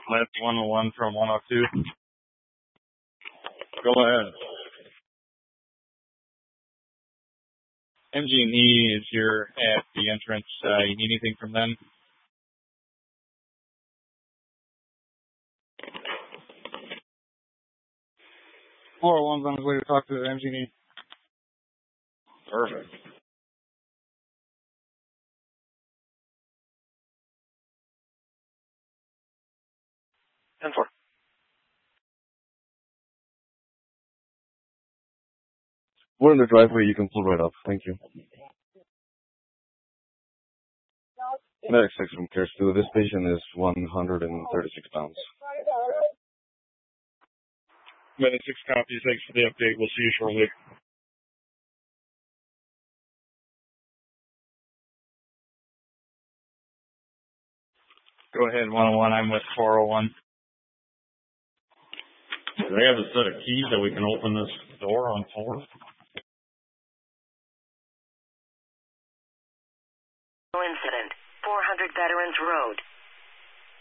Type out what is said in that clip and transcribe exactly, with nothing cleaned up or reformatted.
That's one oh one from one oh two. Go ahead. M G and E is here at the entrance. Uh, you need anything from them? four oh one's on his way to talk to the M G and E. Perfect. ten four. We're in the driveway. You can pull right up. Thank you. Medic six from Cares two. This patient is one hundred thirty-six pounds. Medic six copies. Thanks for the update. We'll see you shortly. Go ahead, one oh one. I'm with four oh one. Do they have a set of keys that we can open this door on four? Incident, four hundred Veterans Road.